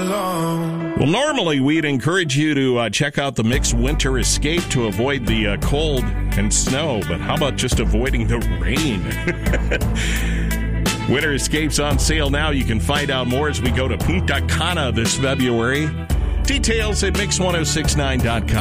alone. Well, normally we'd encourage you to check out the Mix Winter Escape to avoid the cold and snow, but how about just avoiding the rain? Winter Escape's on sale now. You can find out more as we go to Punta Cana this February. Details at mix1069.com.